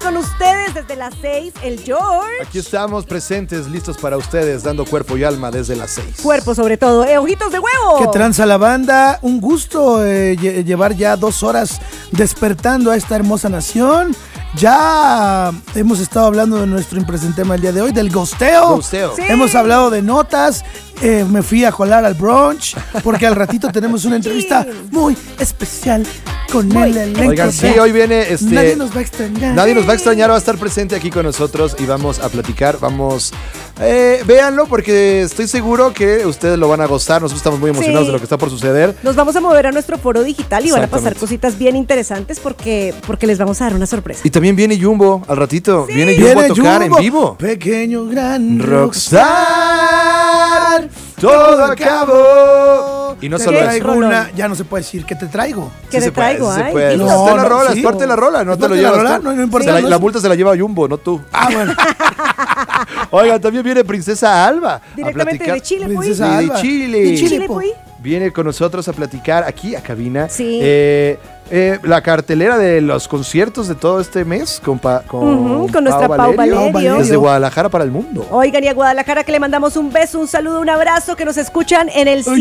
con ustedes desde las 6, el George. Aquí estamos presentes, listos para ustedes, dando cuerpo y alma desde las 6. Cuerpo sobre todo, ojitos de huevo. ¿Qué tranza la banda? Un gusto llevar ya 2 horas despertando a esta hermosa nación. Ya hemos estado hablando de nuestro impresentema el día de hoy, del gosteo. Sí. Hemos hablado de notas. Me fui a colar al brunch porque al ratito tenemos una entrevista muy especial con el elenco. Oigan, sí, hoy viene Nadie nos va a extrañar. Nadie nos va a extrañar, va a estar presente aquí con nosotros y vamos a platicar, véanlo porque estoy seguro que ustedes lo van a gozar, nosotros estamos muy emocionados de lo que está por suceder. Nos vamos a mover a nuestro foro digital y van a pasar cositas bien interesantes porque les vamos a dar una sorpresa. Y también viene Jumbo al ratito, Sí. viene Jumbo a tocar Jumbo, en vivo. Pequeño gran Rockstar, todo acabó. Y no te solo traigo eso. ya no se puede decir que te traigo. ¿Qué Sí te traigo? se Ay, puede. dilo. Está en la No, rola, sí. es parte de la rola, no ¿Es te lo parte de la llevas rola? tú. No importa. La multa se la lleva Jumbo, no tú. Ah, bueno. Oigan, también viene Princesa Alba Directamente a platicar. de Chile, pues. Princesa Alba. De Chile. De Chile, Chile, po. pues. Viene con nosotros a platicar aquí a cabina. Sí. La cartelera de los conciertos de todo este mes con nuestra Pau Valerio. Desde Guadalajara para el mundo. Oigan, y a Guadalajara que le mandamos un beso, un saludo, un abrazo, que nos escuchan en el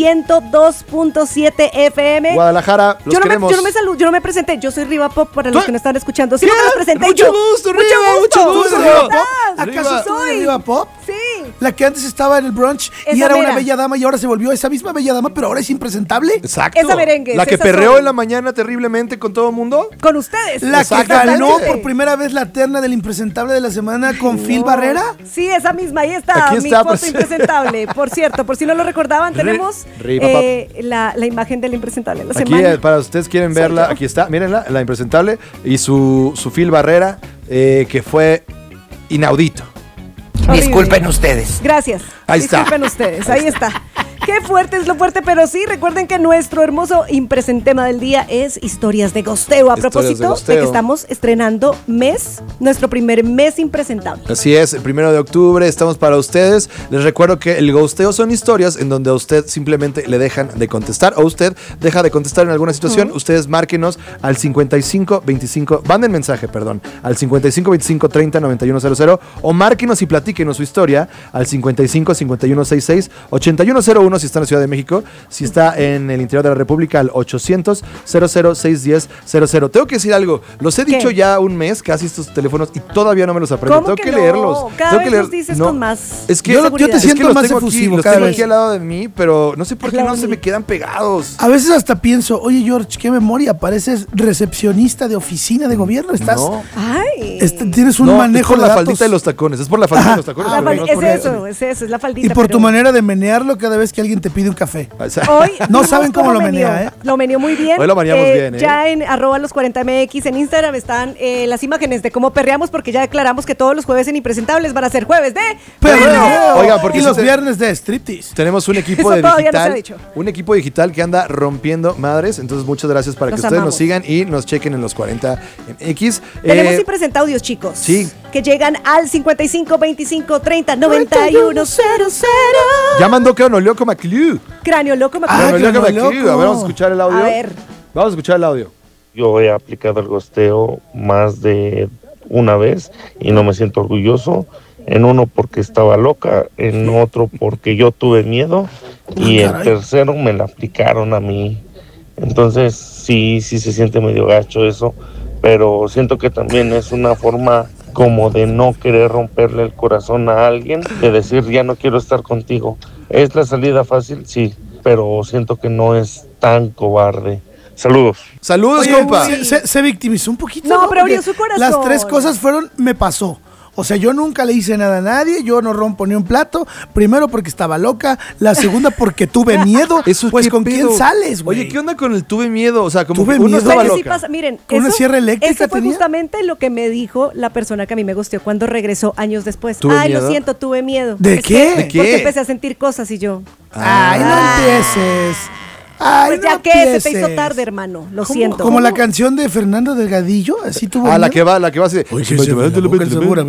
102.7 FM. Guadalajara, los queremos. Yo no me presenté, yo soy Riva Pop para los que nos están escuchando. Sí, ¿Qué? me los presenté Mucho yo. gusto, Riva, Mucho mucho gusto. gusto, ¿Cómo Riva. estás? ¿Acaso soy Riva Pop? Sí. La que antes estaba en el brunch y Esa era mera. una bella dama y ahora se volvió esa misma bella dama, pero ahora es impresentable. Exacto. Esa merengue, La que esa perreó soy. en la mañana terriblemente con todo el mundo. Con ustedes. La que Exactamente. ganó por primera vez la terna del impresentable de la semana con Phil Barrera. Sí, esa misma, ahí está, Aquí mi está, foto pues. impresentable. Por cierto, por si no lo recordaban, tenemos la imagen del impresentable de la Aquí, semana. para ustedes quieren Soy verla, yo. aquí está, mírenla, la impresentable y su Phil Barrera, que fue inaudito. Horrible. Disculpen ustedes. Gracias. Ahí está. Disculpen ustedes, ahí está. Qué fuerte es lo fuerte, pero sí, recuerden que nuestro hermoso impresentema del día es Historias de Gosteo. A Historias de propósito Gosteo. de que estamos estrenando nuestro primer mes impresentable. Así es, el 1 de octubre estamos para ustedes. Les recuerdo que el ghosteo son historias en donde a usted simplemente le dejan de contestar o usted deja de contestar en alguna situación. Ustedes márquenos al 55 25, manden mensaje, perdón, al 55 25 30 91 00 o márquenos y platíquenos su historia al 55 51 66 81 01 si está en la Ciudad de México, si está en el interior de la República al 800 00 610 00. Tengo que decir algo, los he dicho ya un mes casi estos teléfonos y todavía no me los aprendo. ¿Cómo Tengo que no? leerlos. Cada Tengo vez que leer. los dices No, con más es que Yo te es que siento los más tengo aquí, efusivo los cada tengo vez. aquí al lado de mí, pero no sé por qué Al no lado se de me mí. quedan pegados. A veces hasta pienso, oye George, qué memoria, pareces recepcionista de oficina de gobierno. Estás, No. Ay. tienes un No, manejo es por de la datos. faldita de los tacones, es por la faldita de los tacones. La pero fal- no es por eso, es la faldita. Y por pero tu manera de menearlo cada vez que alguien te pide un café. O sea, Hoy No vimos saben cómo lo meneó. menea, ¿eh? Lo meneó muy bien. Hoy lo meneamos bien, ¿eh? Ya en @los40mx en Instagram están las imágenes de cómo perreamos porque ya declaramos que todos los jueves en Impresentables van a ser jueves de Perreo. Oiga, porque y los si te- viernes de striptease. tenemos un equipo Eso de todavía no se ha digital, dicho. un equipo digital que anda rompiendo madres, entonces muchas gracias para Los que ustedes amamos. nos sigan y nos chequen en los 40MX. Tenemos Impresentaudios, chicos. sí. Que llegan al 55 25 30 91 00. Ya mandó Cranolioco McClue. Cráneo loco, me Ah, acuerdo. Cranolioco Cranolioco. McClue. A ver, vamos a escuchar el audio. A ver. Vamos a escuchar el audio. Yo he aplicado el gosteo más de una vez y no me siento orgulloso. En uno porque estaba loca, en otro porque yo tuve miedo y en caray. tercero me la aplicaron a mí. Entonces sí se siente medio gacho eso, pero siento que también es una forma como de no querer romperle el corazón a alguien, de decir ya no quiero estar contigo. ¿Es la salida fácil? Sí, pero siento que no es tan cobarde. Saludos. Saludos, Oye, compa. se victimizó un poquito. No, pero abrió Porque su corazón. Las 3 cosas fueron, me pasó. O sea, yo nunca le hice nada a nadie, yo no rompo ni un plato. Primero porque estaba loca, la segunda porque tuve miedo. Eso, pues ¿qué ¿con pedo? quién sales, güey? Oye, ¿qué onda con el tuve miedo? O sea, como Tuve que uno miedo. estaba Pero sí loca. pasa, miren, ¿Con una sierra eléctrica eso fue tenía? justamente lo que me dijo la persona que a mí me gusteó cuando regresó años después. ¿Tuve Ay, miedo? lo siento, tuve miedo. ¿De Es qué? que- ¿De qué? Porque empecé a sentir cosas y yo. Ay, no empieces. Ay, Pues ya no que se te empieces. hizo tarde, hermano. Lo siento. Como la canción de Fernando Delgadillo, así tuvo. Ah, la miedo. que va así. Oye, que se fue la boca el sabor,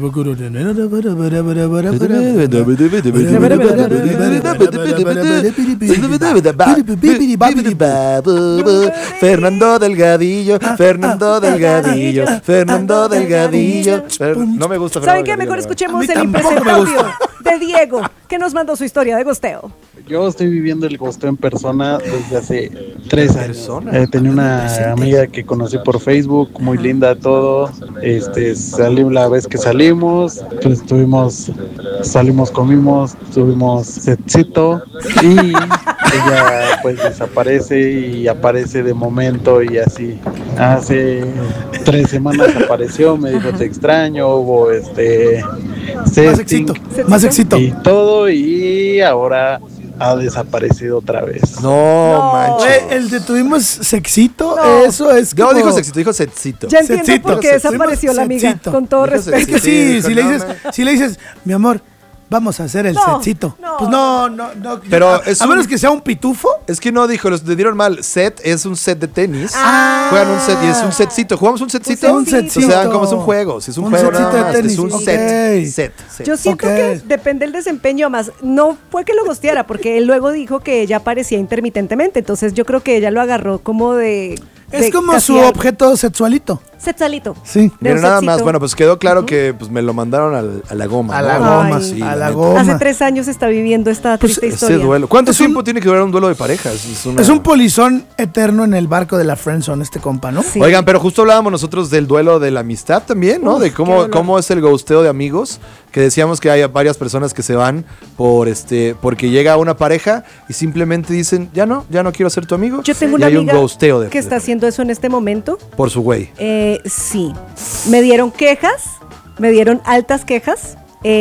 Fernando Delgadillo, Fernando Delgadillo, Fernando Delgadillo. No me gusta Fernando ¿Saben qué? Delgadillo, Mejor la escuchemos A mí el tampoco me impresentable de Diego, que nos mandó su historia de gosteo. Yo estoy viviendo el gosteo en persona desde hace 3 años. ¿Persona? Tenía una amiga que conocí por Facebook, muy linda todo. La vez que salimos, pues salimos, comimos, tuvimos sexito y ella pues desaparece y aparece de momento y así. Hace 3 semanas apareció, me dijo te extraño, hubo Más sexting éxito. Más éxito. y todo y ahora ha desaparecido otra vez. No, manches. El de tuvimos sexito, No. eso es No como... dijo sexito, dijo setcito. Ya entiendo Sexito. por qué Sexito. desapareció la amiga. Sexito. Con todo Dijo respeto. Es que Sí, sí, dijo, si le no, dices, si le dices, mi amor, vamos a hacer el No, setcito. no. Pues no. Pero a, es a menos un- que sea un pitufo. Es que no dijo, los dieron mal. Set es un set de tenis. Ah. Juegan un set y es un setcito. ¿Jugamos un setcito? Un setcito. O sea, como es un juego. Si es un, Un juego setcito nada de más. tenis, Es un ok. set. Yo siento Ok. que depende del desempeño, más no fue que lo gosteara, porque él luego dijo que ella aparecía intermitentemente, entonces yo creo que ella lo agarró como de... Es como su castigar. objeto sexualito. Sexualito. Sí. De Mira, un nada sexito. más. Bueno, pues quedó claro que pues, me lo mandaron a la goma. A ¿no? la goma, Sí, a la neta. goma. Hace 3 años está viviendo esta triste Ese historia. duelo. ¿Cuánto Es un- tiempo tiene que durar un duelo de parejas? Es un polizón eterno en el barco de la friendzone, este compa, ¿no? Sí. Oigan, pero justo hablábamos nosotros del duelo de la amistad también, ¿no? Uf, De qué cómo, dolor. cómo es el ghosteo de amigos, que decíamos que hay varias personas que se van porque llega una pareja y simplemente dicen, ya no quiero ser tu amigo. Yo tengo y una hay amiga un ghosteo de que está haciendo eso en este momento. por su güey. Sí. Me dieron quejas, me dieron altas quejas.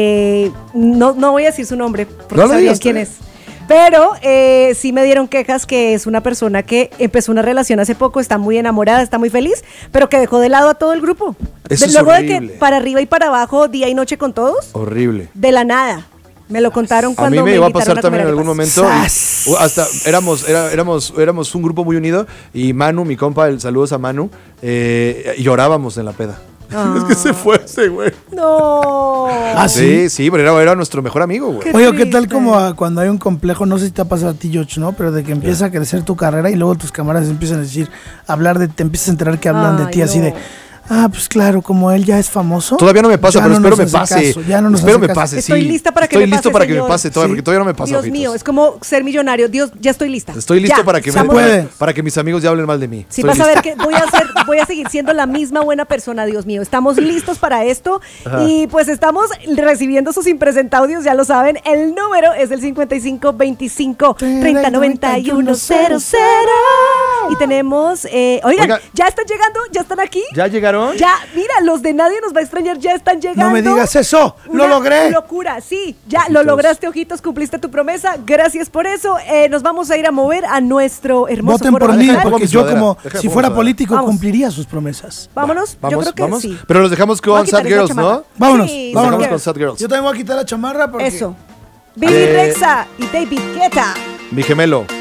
No voy a decir su nombre, porque No lo sabían digas, quién está es. Pero sí me dieron quejas que es una persona que empezó una relación hace poco, está muy enamorada, está muy feliz, pero que dejó de lado a todo el grupo. Eso es Luego de horrible. que para arriba y para abajo, día y noche con todos, Horrible. de la nada. Me lo contaron A cuando mí me iba a invitaron pasar también en comer algún arepas. momento. ¡Sas! Hasta éramos un grupo muy unido y Manu, mi compa, saludos a Manu, llorábamos en la peda. Es que se fue ese güey. No. Ah, sí. Sí, pero era nuestro mejor amigo, güey. Qué Oye, ¿qué tal triste. como cuando hay un complejo? No sé si te ha pasado a ti, George, ¿no? Pero de que empieza a crecer tu carrera y luego tus camaradas empiezan a decir, te empiezas a enterar que hablan de Ay, ti así no. de, pues claro, como él ya es famoso. Todavía no me pasa, ya pero no espero nos me hace pase. caso, ya no nos Espero hace me caso. pase, Estoy sí. lista para que Estoy me listo pase, para que me señor. pase todavía, Sí. porque todavía no me pasa. Dios ojitos. mío, es como ser millonario. Dios, ya estoy lista. Estoy listo Ya, para que estamos- puede. para que mis amigos ya hablen mal de mí. Sí, Estoy vas a ver listo. que voy a seguir siendo la misma buena persona, Dios mío. Estamos listos para esto y pues estamos recibiendo sus impresentaudios, ya lo saben. El número es el 55 25 30 91 00. Y tenemos, oigan, Oiga. ya están llegando, ya están aquí. ¿Ya llegaron? Ya, mira, los de Nadie Nos Va a Extrañar ya están llegando. No me digas eso, lo Una logré. locura, sí, ya lo lograste, ojitos, cumpliste tu promesa. Gracias por eso. Nos vamos a ir a mover a nuestro hermoso Voten foro por mí, nacional. Pongo porque mi yo sudadera. como Deja de si pongo fuera mi sudadera. político Vamos. cumpliría sus promesas. Vámonos, Vamos, yo creo que vamos. sí. Pero los dejamos Voy a con Sad quitar esa Girls, chamarra. ¿no? Vámonos, Sí, Los vámonos. dejamos con Sad Girls. Yo también voy a quitar la chamarra porque... Eso. Billy Eh, Rexa y David Guetta. Mi gemelo.